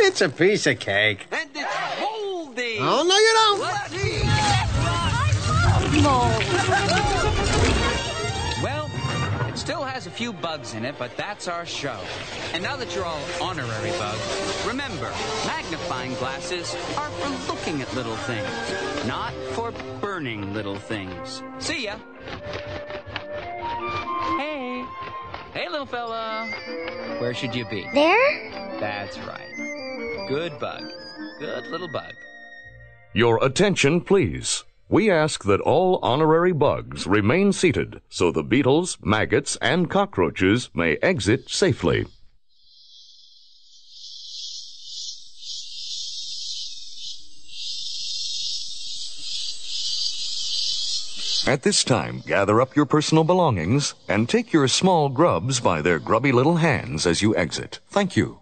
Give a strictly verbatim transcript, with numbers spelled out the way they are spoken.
It's a piece of cake. And it's moldy. Oh, no, you don't. Let's see. Well, it still has a few bugs in it, but that's our show. And now that you're all honorary bugs, remember, magnifying glasses are for looking at little things, not for burning little things. See ya. Hey. Hey, little fella. Where should you be? There? That's right. Good bug. Good little bug. Your attention, please. We ask that all honorary bugs remain seated so the beetles, maggots, and cockroaches may exit safely. At this time, gather up your personal belongings and take your small grubs by their grubby little hands as you exit. Thank you.